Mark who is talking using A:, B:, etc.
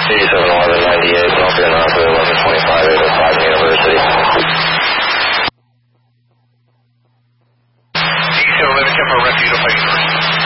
A: 871198, North End Rockaway 1125, 805 University.
B: DC 11, 10 for Refuge, University.